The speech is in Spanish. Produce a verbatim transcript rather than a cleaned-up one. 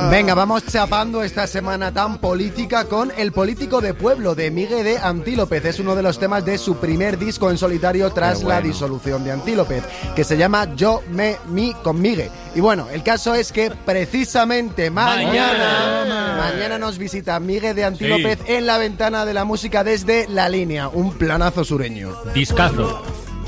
Venga, vamos chapando esta semana tan política con El político de pueblo de Migue de Antílopez. Es uno de los temas de su primer disco en solitario tras Qué bueno. la disolución de Antílopez, que se llama Yo, me, mi con Migue. Y bueno, el caso es que precisamente mañana, mañana, mañana nos visita Migue de Antílopez sí. en la ventana de la música desde La Línea, un planazo sureño. Discazo.